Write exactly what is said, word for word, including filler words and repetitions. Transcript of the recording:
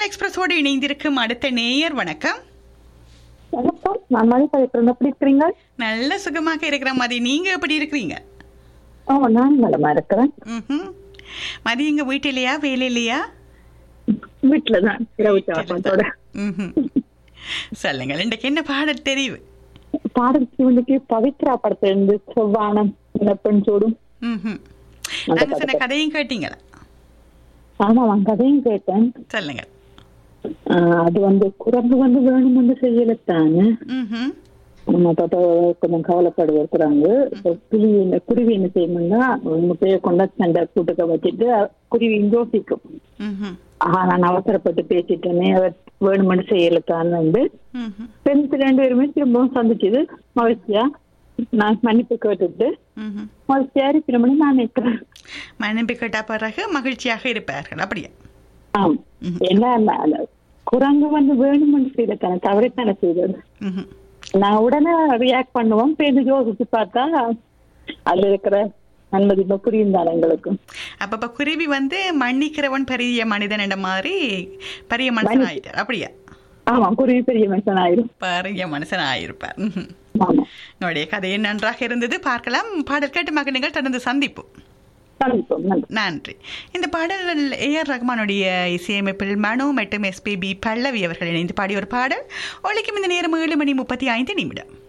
எக்ஸ்பிரஸோடு இணைந்திருக்கும் அடுத்த நேயர் வணக்கம். வணக்கம், நான் மதி கலைக்கிறேன். எப்படி இருக்கிறீங்க? நல்ல சுகமாக இருக்கிற மதி, நீங்க எப்படி இருக்கிறீங்க? ஓ, நான் நலமா இருக்கிறேன். ம்ஹும். மதி எங்க வீட்டிலையா வேலையிலையா? வீட்டுலதான் இரவு சாப்பாட்டோட. ம்ஹும். சொல்லுங்கள், இன்றைக்கு என்ன பாடல் தெரிவு? பாடல் சிவனுக்கு பவித்ரா படத்துல இருந்து செவ்வானம் பெண் சூடும். ம்ஹும். நாங்க சொன்ன கதையும் கேட்டீங்களா? ஆமா, நான் கதையும் கேட்டேன். சொல்லுங்க. ஆஹ் அது வந்து குரங்கு வந்து வேணும் வந்து செய்யலத்தானு ம்ஹும். நம்ம பாப்பா கொஞ்சம் கவலைப்படுவாங்க. குருவி குருவி என்ன செய்யணும்னா முட்டையை கொண்டா சண்டை கூட்டுக்க வச்சுட்டு குருவி யோசிக்கும். ம்ஹும். ஆஹா, நான் அவசரப்பட்டு பேசிட்டேனே, அவர் வேணுமென்னு செய்யலுக்கான்னு வந்து ம்ஹும். பெண்கள் ரெண்டு பேருமே திரும்பவும் சந்திச்சது மகிழ்ச்சியா. நான் மன்னிப்பு கேட்டுட்டு ம்ஹும். மகிழ்ச்சியா இருக்கிறோம்னு நான் நினைக்கிறேன். மன்னிப்பு கேட்ட பிறகு மகிழ்ச்சியாக இருப்பார்கள், அப்படியா? ஆமா, என்ன குரங்கு வந்து வேணுமென்னு செய்யத்தானே, தவறைத்தானே செய்தது. ம்ஹும். நான் உடனே ரியாக்ட் பண்ணுவோம். பேருந்து யோசிச்சு பார்த்தா அதுல இருக்கிற நன்மதி புரியும் தானே எங்களுக்கு. அப்ப குருவி வந்து மன்னிக்கிறவன் பெரிய மனிதன் என்ற மாதிரி பெரிய மனுஷன் ஆயிட்டார், அப்படியா? ஆமா, குருவி பெரிய மனுஷன் ஆயிரும். பெரிய மனுஷன் ஆயிருப்பார். ம்ஹும். ஆமா, என்னுடைய கதையை நன்றாக இருந்தது. பார்க்கலாம். பாடல் கேட்டு மகன்கள் தொடர்ந்து சந்திப்போம். சந்திப்போம். நன்றி. நன்றி. இந்த பாடல் ஏ ஆர் ரஹ்மானுடைய இசையமைப்பில் மனோ மற்றும் எஸ்பிபி பல்லவி அவர்கள் இணைந்து பாடிய ஒரு பாடல். ஒலிக்கும் இந்த நேரம் ஏழு மணி முப்பத்தி ஐந்து நிமிடம்.